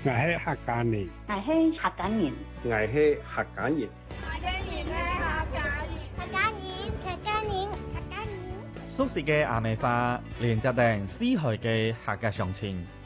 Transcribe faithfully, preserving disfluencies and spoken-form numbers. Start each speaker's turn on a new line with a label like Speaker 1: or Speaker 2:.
Speaker 1: 係客家人，
Speaker 2: 我係客家人，
Speaker 3: 我係客家人，
Speaker 4: 客家人係客家人，
Speaker 5: 客家人，客家人，客家人。
Speaker 6: 熟悉嘅阿美話，連接定詩海嘅客家鄉情。